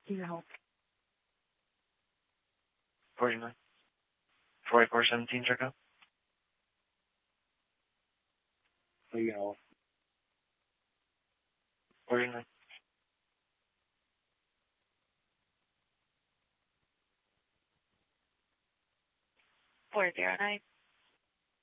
No. 49. 4417, check out. You know, 49. 409.